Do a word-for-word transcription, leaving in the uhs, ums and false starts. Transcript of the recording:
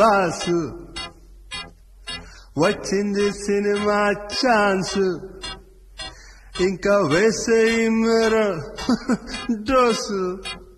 boss వచ్చింది cinema chance ఇంకా వేసేయి మేర డోసు